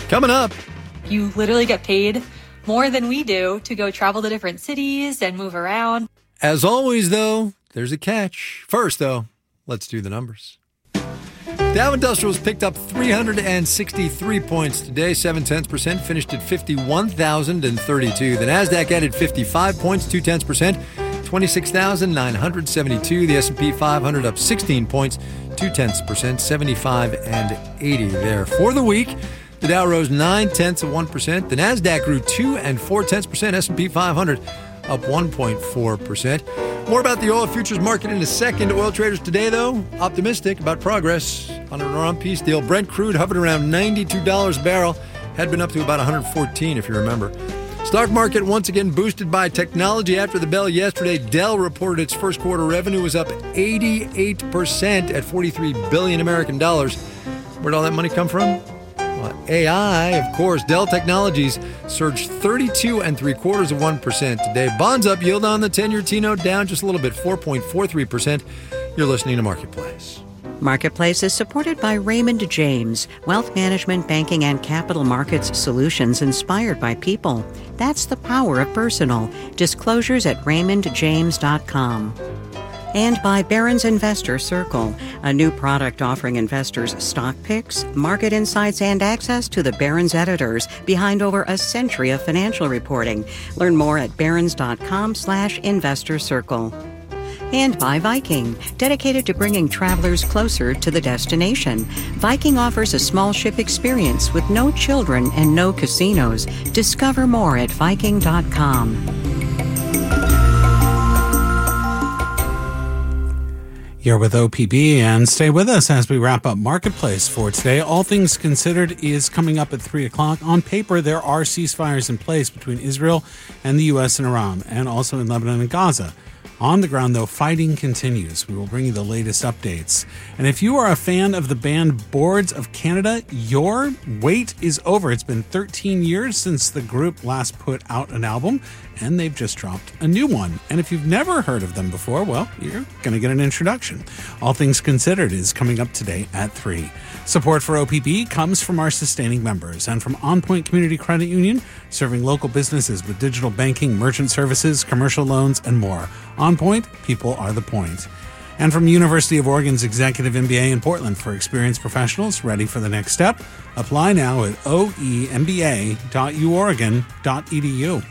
Coming up. You literally get paid more than we do to go travel to different cities and move around. As always, though, there's a catch. First, though, let's do the numbers. Dow Industrials picked up 363 points today, 0.7%, finished at 51,032. The Nasdaq added 55 points, 0.2%, 26,972. The S&P 500 up 16 points, 0.2%, 75 and 80 there. For the week, the Dow rose 0.9%. The Nasdaq grew 2.4%. S&P 500 up 1.4%. More about the oil futures market in a second. Oil traders today, though, optimistic about progress on an Iran peace deal. Brent crude hovered around $92 a barrel. Had been up to about 114, if you remember. Stock market once again boosted by technology. After the bell yesterday, Dell reported its first quarter revenue was up 88% at 43 billion American dollars. Where'd all that money come from? AI, of course. Dell Technologies surged 32.75% today. Bonds up, yield on the 10-year T-note down just a little bit, 4.43%. You're listening to Marketplace. Marketplace is supported by Raymond James, wealth management, banking, and capital markets solutions inspired by people. That's the power of personal. Disclosures at raymondjames.com. And by Barron's Investor Circle, a new product offering investors stock picks, market insights, and access to the Barron's editors behind over a century of financial reporting. Learn more at barrons.com/investor circle. And by Viking, dedicated to bringing travelers closer to the destination. Viking offers a small ship experience with no children and no casinos. Discover more at Viking.com. You're with OPB, and stay with us as we wrap up Marketplace for today. All Things Considered is coming up at 3 o'clock. On paper, there are ceasefires in place between Israel and the U.S. and Iran, and also in Lebanon and Gaza. On the ground, though, fighting continues. We will bring you the latest updates. And if you are a fan of the band Boards of Canada, your wait is over. It's been 13 years since the group last put out an album, and they've just dropped a new one. And if you've never heard of them before, well, you're going to get an introduction. All Things Considered is coming up today at 3. Support for OPB comes from our sustaining members and from On Point Community Credit Union, serving local businesses with digital banking, merchant services, commercial loans, and more. On Point, people are the point. And from University of Oregon's Executive MBA in Portland for experienced professionals ready for the next step. Apply now at oemba.uoregon.edu.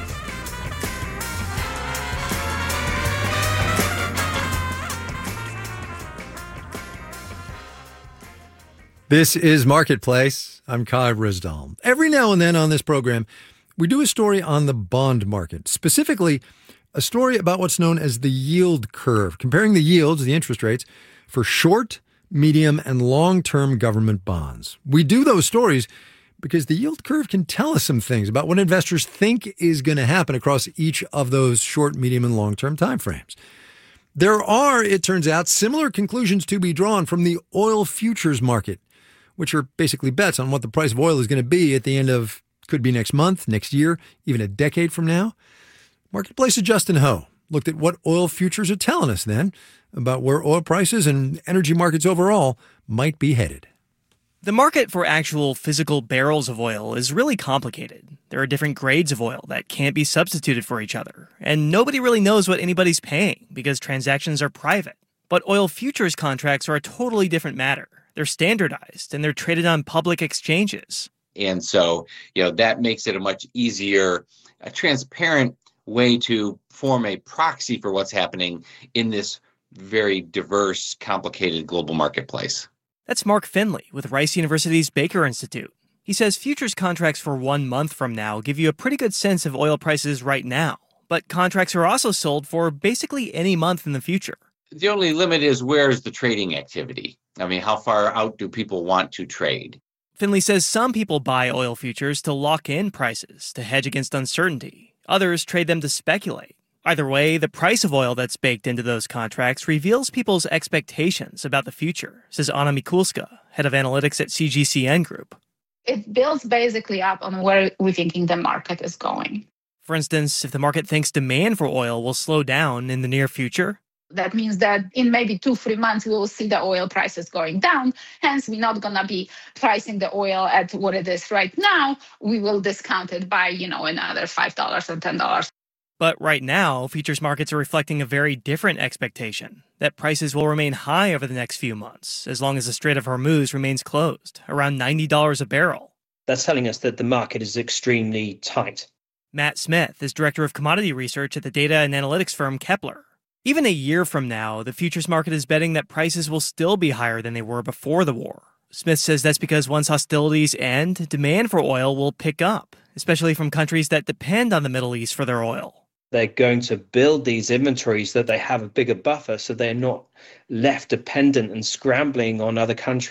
This is Marketplace. I'm Kai Rizdal. Every now and then on this program, we do a story on the bond market, specifically a story about what's known as the yield curve, comparing the yields, the interest rates, for short, medium, and long-term government bonds. We do those stories because the yield curve can tell us some things about what investors think is going to happen across each of those short, medium, and long-term timeframes. There are, it turns out, similar conclusions to be drawn from the oil futures market, which are basically bets on what the price of oil is going to be at the end of, could be next month, next year, even a decade from now. Marketplace's Justin Ho looked at what oil futures are telling us then about where oil prices and energy markets overall might be headed. The market for actual physical barrels of oil is really complicated. There are different grades of oil that can't be substituted for each other, and nobody really knows what anybody's paying because transactions are private. But oil futures contracts are a totally different matter. They're standardized, and they're traded on public exchanges. And so, that makes it a much easier, a transparent way to form a proxy for what's happening in this very diverse, complicated global marketplace. That's Mark Finley with Rice University's Baker Institute. He says futures contracts for 1 month from now give you a pretty good sense of oil prices right now. But contracts are also sold for basically any month in the future. The only limit is where's the trading activity? I mean, how far out do people want to trade? Finley says some people buy oil futures to lock in prices, to hedge against uncertainty. Others trade them to speculate. Either way, the price of oil that's baked into those contracts reveals people's expectations about the future, says Anna Mikulska, head of analytics at CGCN Group. It builds basically up on where we're thinking the market is going. For instance, if the market thinks demand for oil will slow down in the near future, That means that in maybe 2-3 months, we will see the oil prices going down. Hence, we're not going to be pricing the oil at what it is right now. We will discount it by, another $5 or $10. But right now, futures markets are reflecting a very different expectation, that prices will remain high over the next few months, as long as the Strait of Hormuz remains closed, around $90 a barrel. That's telling us that the market is extremely tight. Matt Smith is director of commodity research at the data and analytics firm Kepler. Even a year from now, the futures market is betting that prices will still be higher than they were before the war. Smith says that's because once hostilities end, demand for oil will pick up, especially from countries that depend on the Middle East for their oil. They're going to build these inventories so that they have a bigger buffer so they're not left dependent and scrambling on other countries